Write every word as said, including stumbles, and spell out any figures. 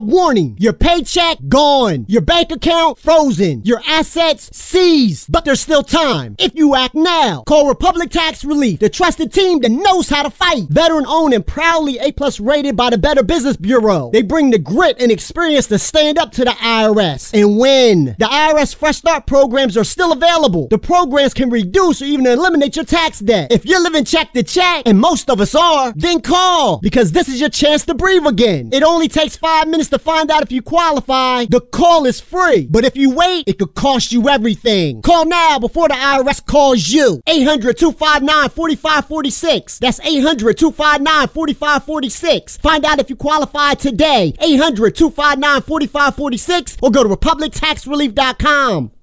Warning, your paycheck gone, your bank account frozen, your assets seized, but there's still time. If you act now, call Republic Tax Relief, the trusted team that knows how to fight. Veteran owned and proudly A plus rated by the Better Business Bureau. They bring the grit and experience to stand up to the I R S and win. The I R S Fresh Start programs are still available. The programs can reduce or even eliminate your tax debt. If you're living check to check, and most of us are, then call, because this is your chance to breathe again. It only takes five minutes to find out if you qualify. The call is free, but if you wait, it could cost you everything. Call now before the I R S calls you. eight hundred, two five nine, four five four six. That's eight hundred, two five nine, four five four six. Find out if you qualify today. eight hundred, two five nine, four five four six or go to republic tax relief dot com.